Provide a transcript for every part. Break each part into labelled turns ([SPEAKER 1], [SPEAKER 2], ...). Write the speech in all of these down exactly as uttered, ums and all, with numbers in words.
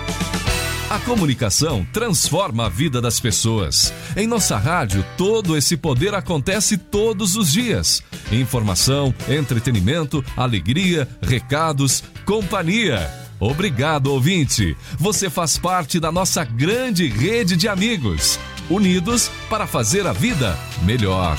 [SPEAKER 1] A comunicação transforma a vida das pessoas. Em nossa rádio, todo esse poder acontece todos os dias. Informação, entretenimento, alegria, recados, companhia. Obrigado, ouvinte. Você faz parte da nossa grande rede de amigos, unidos para fazer a vida melhor.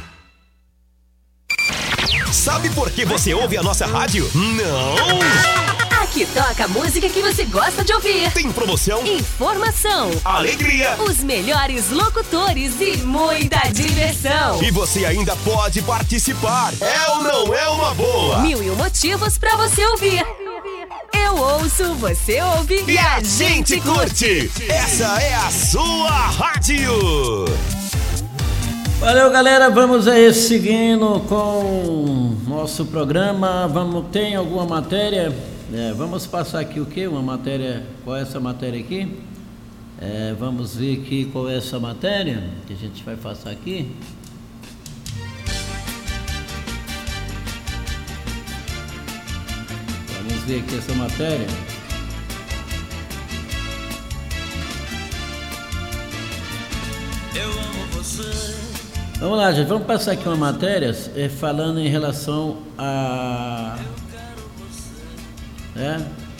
[SPEAKER 2] Sabe por que você ouve a nossa rádio? Não!
[SPEAKER 3] Aqui toca a música que você gosta de ouvir.
[SPEAKER 2] Tem promoção,
[SPEAKER 3] informação,
[SPEAKER 2] alegria,
[SPEAKER 3] os melhores locutores e muita diversão.
[SPEAKER 2] E você ainda pode participar. É ou não é uma boa?
[SPEAKER 3] Mil e um motivos pra você ouvir. Eu ouço, você ouve
[SPEAKER 2] e a gente curte. Essa é a sua rádio.
[SPEAKER 4] Valeu, galera, vamos aí seguindo com nosso programa. Vamos, tem alguma matéria? É, vamos passar aqui o que? Uma matéria, qual é essa matéria aqui? É, vamos ver aqui qual é essa matéria que a gente vai passar aqui. Vamos ver aqui essa matéria.
[SPEAKER 5] Eu amo você.
[SPEAKER 4] Vamos lá, gente, vamos passar aqui uma matéria é, falando em relação a... É?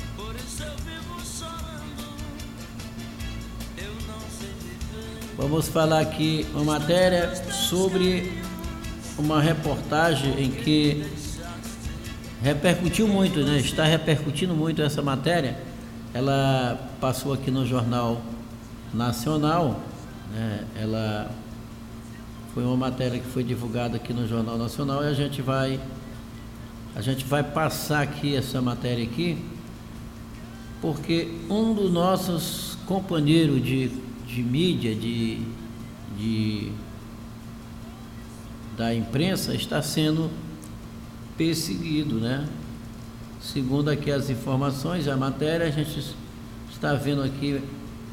[SPEAKER 4] Vamos falar aqui uma matéria sobre uma reportagem em que repercutiu muito, né? Está repercutindo muito essa matéria. Ela passou aqui no Jornal Nacional, né? Ela foi uma matéria que foi divulgada aqui no Jornal Nacional e a gente vai a gente vai passar aqui essa matéria aqui, porque um dos nossos companheiros de, de mídia, de, de, da imprensa, está sendo perseguido, né? Segundo aqui as informações, a matéria, a gente está vendo aqui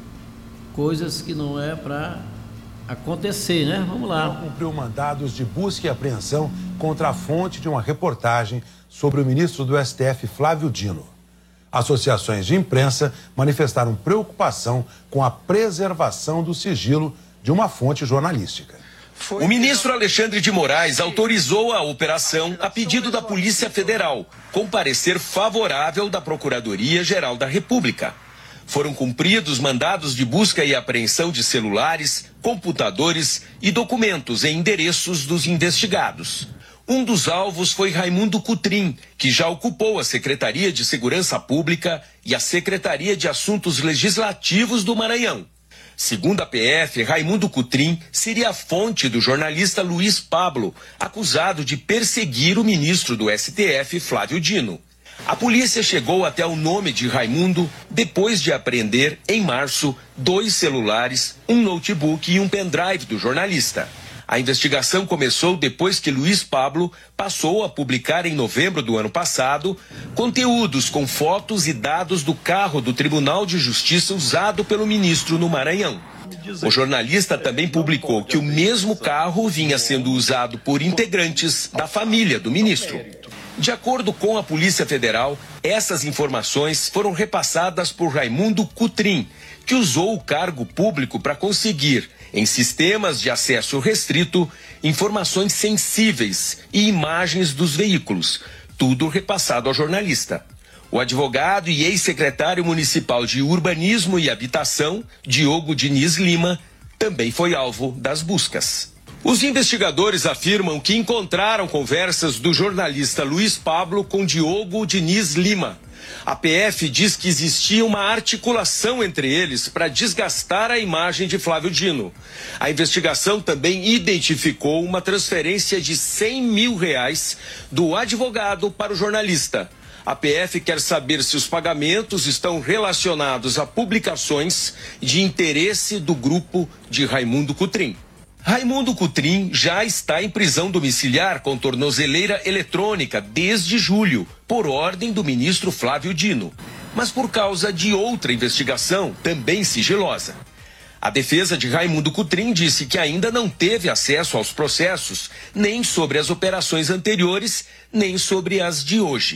[SPEAKER 4] coisas que não é para acontecer, né? Vamos lá.
[SPEAKER 6] Cumpriu mandados de busca e apreensão contra a fonte de uma reportagem sobre o ministro do S T F, Flávio Dino. Associações de imprensa manifestaram preocupação com a preservação do sigilo de uma fonte jornalística.
[SPEAKER 7] O ministro Alexandre de Moraes autorizou a operação a pedido da Polícia Federal, com parecer favorável da Procuradoria-Geral da República. Foram cumpridos mandados de busca e apreensão de celulares, computadores e documentos em endereços dos investigados. Um dos alvos foi Raimundo Cotrim, que já ocupou a Secretaria de Segurança Pública e a Secretaria de Assuntos Legislativos do Maranhão. Segundo a P F, Raimundo Cotrim seria a fonte do jornalista Luiz Pablo, acusado de perseguir o ministro do S T F, Flávio Dino. A polícia chegou até o nome de Raimundo depois de apreender, em março, dois celulares, um notebook e um pendrive do jornalista. A investigação começou depois que Luiz Pablo passou a publicar em novembro do ano passado conteúdos com fotos e dados do carro do Tribunal de Justiça usado pelo ministro no Maranhão. O jornalista também publicou que o mesmo carro vinha sendo usado por integrantes da família do ministro. De acordo com a Polícia Federal, essas informações foram repassadas por Raimundo Cotrim, que usou o cargo público para conseguir, em sistemas de acesso restrito, informações sensíveis e imagens dos veículos, tudo repassado ao jornalista. O advogado e ex-secretário municipal de Urbanismo e Habitação, Diogo Diniz Lima, também foi alvo das buscas. Os investigadores afirmam que encontraram conversas do jornalista Luiz Pablo com Diogo Diniz Lima. A P F diz que existia uma articulação entre eles para desgastar a imagem de Flávio Dino. A investigação também identificou uma transferência de cem mil reais do advogado para o jornalista. A P F quer saber se os pagamentos estão relacionados a publicações de interesse do grupo de Raimundo Cotrim. Raimundo Cotrim já está em prisão domiciliar com tornozeleira eletrônica desde julho, por ordem do ministro Flávio Dino, mas por causa de outra investigação, também sigilosa. A defesa de Raimundo Cotrim disse que ainda não teve acesso aos processos, nem sobre as operações anteriores, nem sobre as de hoje.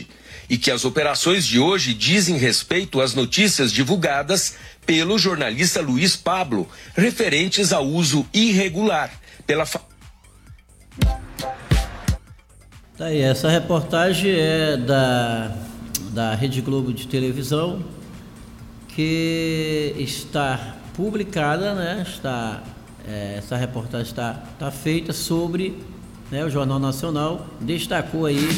[SPEAKER 7] e que as operações de hoje dizem respeito às notícias divulgadas pelo jornalista Luiz Pablo, referentes ao uso irregular pela... Fa...
[SPEAKER 4] Tá aí, essa reportagem é da, da Rede Globo de televisão, que está publicada, né? Está, é, essa reportagem está, está feita sobre, né, o Jornal Nacional destacou aí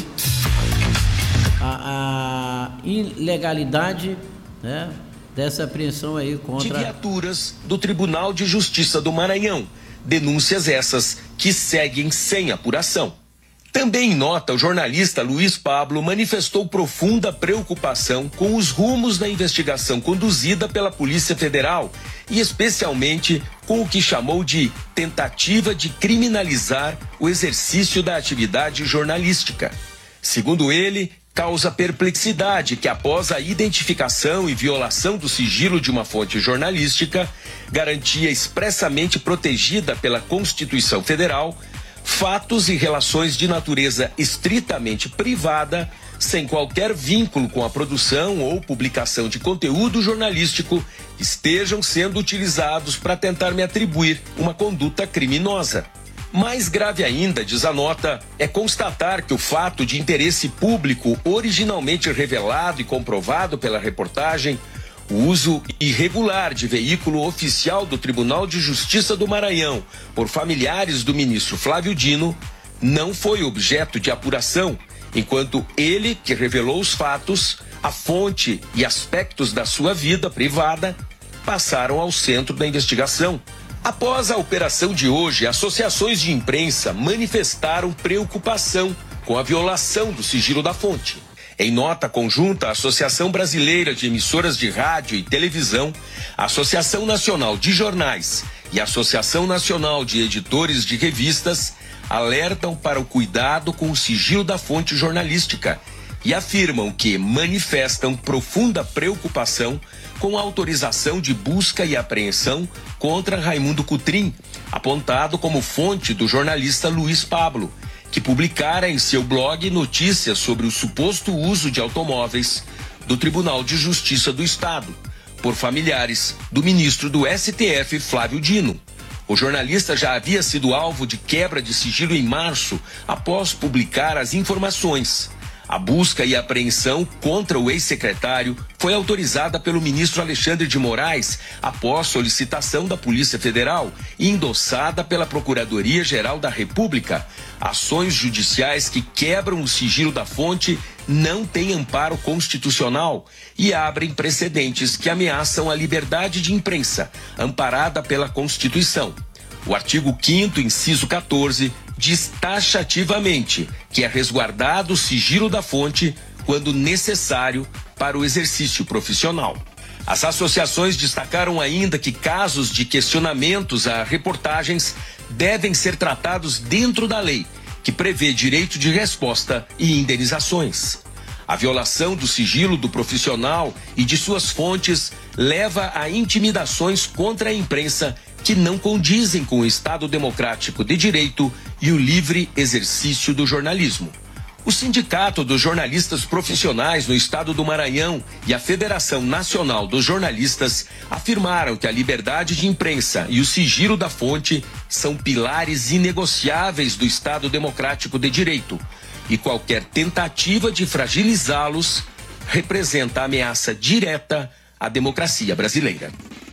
[SPEAKER 4] a, a ilegalidade, né, dessa apreensão aí contra...
[SPEAKER 7] de viaturas do Tribunal de Justiça do Maranhão. Denúncias essas que seguem sem apuração. Também em nota, o jornalista Luiz Pablo manifestou profunda preocupação com os rumos da investigação conduzida pela Polícia Federal e especialmente com o que chamou de tentativa de criminalizar o exercício da atividade jornalística. Segundo ele, causa perplexidade que após a identificação e violação do sigilo de uma fonte jornalística, garantia expressamente protegida pela Constituição Federal, fatos e relações de natureza estritamente privada, sem qualquer vínculo com a produção ou publicação de conteúdo jornalístico, estejam sendo utilizados para tentar me atribuir uma conduta criminosa. Mais grave ainda, diz a nota, é constatar que o fato de interesse público originalmente revelado e comprovado pela reportagem, o uso irregular de veículo oficial do Tribunal de Justiça do Maranhão por familiares do ministro Flávio Dino não foi objeto de apuração, enquanto ele, que revelou os fatos, a fonte e aspectos da sua vida privada, passaram ao centro da investigação. Após a operação de hoje, associações de imprensa manifestaram preocupação com a violação do sigilo da fonte. Em nota conjunta, a Associação Brasileira de Emissoras de Rádio e Televisão, a Associação Nacional de Jornais e a Associação Nacional de Editores de Revistas alertam para o cuidado com o sigilo da fonte jornalística e afirmam que manifestam profunda preocupação com a autorização de busca e apreensão contra Raimundo Cotrim, apontado como fonte do jornalista Luiz Pablo, que publicara em seu blog notícias sobre o suposto uso de automóveis do Tribunal de Justiça do Estado, por familiares do ministro do S T F, Flávio Dino. O jornalista já havia sido alvo de quebra de sigilo em março, após publicar as informações. A busca e apreensão contra o ex-secretário foi autorizada pelo ministro Alexandre de Moraes após solicitação da Polícia Federal e endossada pela Procuradoria-Geral da República. Ações judiciais que quebram o sigilo da fonte não têm amparo constitucional e abrem precedentes que ameaçam a liberdade de imprensa, amparada pela Constituição. O artigo quinto, inciso quatorze, diz taxativamente que é resguardado o sigilo da fonte quando necessário para o exercício profissional. As associações destacaram ainda que casos de questionamentos a reportagens devem ser tratados dentro da lei, que prevê direito de resposta e indenizações. A violação do sigilo do profissional e de suas fontes leva a intimidações contra a imprensa que não condizem com o Estado democrático de direito e o livre exercício do jornalismo. O Sindicato dos Jornalistas Profissionais no Estado do Maranhão e a Federação Nacional dos Jornalistas afirmaram que a liberdade de imprensa e o sigilo da fonte são pilares inegociáveis do Estado democrático de direito, e qualquer tentativa de fragilizá-los representa ameaça direta à democracia brasileira.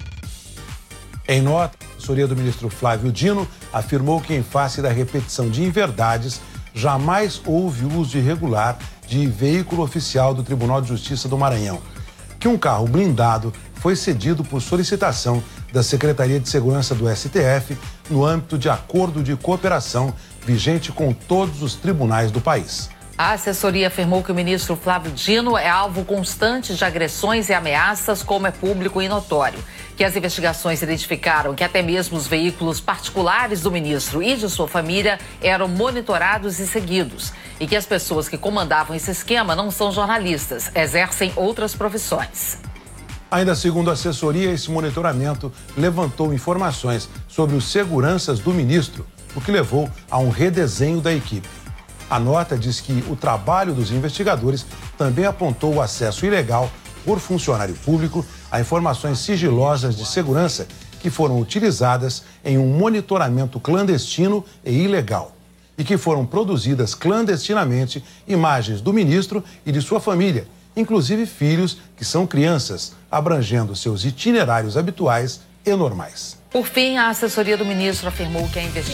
[SPEAKER 6] Em nota, a assessoria do ministro Flávio Dino afirmou que, em face da repetição de inverdades, jamais houve uso irregular de veículo oficial do Tribunal de Justiça do Maranhão, que um carro blindado foi cedido por solicitação da Secretaria de Segurança do S T F no âmbito de acordo de cooperação vigente com todos os tribunais do país.
[SPEAKER 8] A assessoria afirmou que o ministro Flávio Dino é alvo constante de agressões e ameaças, como é público e notório. Que as investigações identificaram que até mesmo os veículos particulares do ministro e de sua família eram monitorados e seguidos. E que as pessoas que comandavam esse esquema não são jornalistas, exercem outras profissões.
[SPEAKER 6] Ainda segundo a assessoria, esse monitoramento levantou informações sobre os seguranças do ministro, o que levou a um redesenho da equipe. A nota diz que o trabalho dos investigadores também apontou o acesso ilegal por funcionário público a informações sigilosas de segurança que foram utilizadas em um monitoramento clandestino e ilegal e que foram produzidas clandestinamente imagens do ministro e de sua família, inclusive filhos que são crianças, abrangendo seus itinerários habituais e normais.
[SPEAKER 8] Por fim, a assessoria do ministro afirmou que a investigação